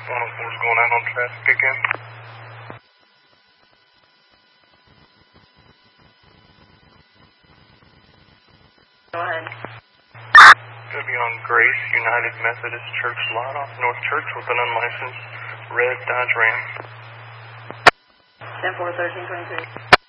104's going out on traffic again. Go ahead. Gonna be on Grace United Methodist Church lot off North Church with an unlicensed red Dodge Ram. 10-4-13-23.